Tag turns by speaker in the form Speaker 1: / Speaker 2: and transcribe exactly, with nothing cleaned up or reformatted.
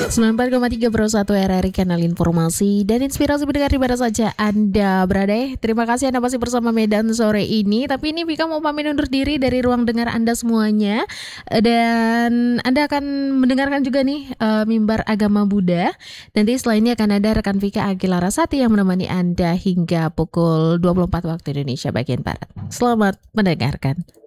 Speaker 1: sembilan puluh empat koma tiga Pro satu R R I, kanal informasi dan inspirasi pendengar di mana saja Anda berada. Terima kasih Anda masih bersama Medan sore ini. Tapi ini Vika mau pamit undur diri dari ruang dengar Anda semuanya. Dan Anda akan mendengarkan juga nih uh, Mimbar Agama Buddha. Nanti setelah ini akan ada rekan Vika Agila Rasati yang menemani Anda hingga pukul dua puluh empat waktu Indonesia bagian Barat. Selamat mendengarkan.